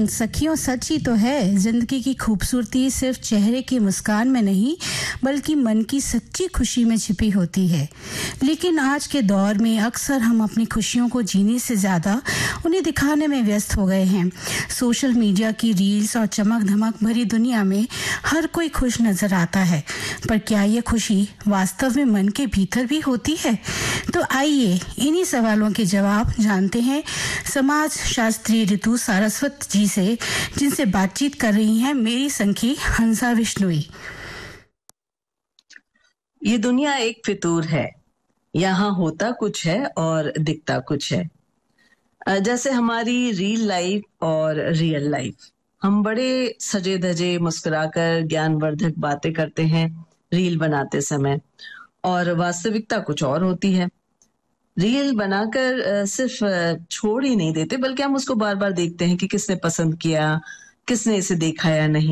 सखियों, सच ही तो है। जिंदगी की खूबसूरती सिर्फ चेहरे की मुस्कान में नहीं, बल्कि मन की सच्ची खुशी में छिपी होती है। लेकिन आज के दौर में अक्सर हम अपनी खुशियों को जीने से ज्यादा उन्हें दिखाने में व्यस्त हो गए हैं। सोशल मीडिया की रील्स और चमक धमक भरी दुनिया में हर कोई खुश नजर आता है, पर क्या ये खुशी वास्तव में मन के भीतर भी होती है? तो आइए इन्हीं सवालों के जवाब जानते हैं समाज शास्त्री ऋतु सारस्वत जी से, जिनसे बातचीत कर रही हैं मेरी संगी हंसा विश्नोई। ये दुनिया एक फितूर है, यहाँ होता कुछ है और दिखता कुछ है। जैसे हमारी रील लाइफ और रियल लाइफ। हम बड़े सजे धजे मुस्कुराकर ज्ञानवर्धक बातें करते हैं रील बनाते समय, और वास्तविकता कुछ और होती है। रील बनाकर सिर्फ छोड़ ही नहीं देते, बल्कि हम उसको बार बार देखते हैं कि किसने पसंद किया, किसने इसे देखा या नहीं।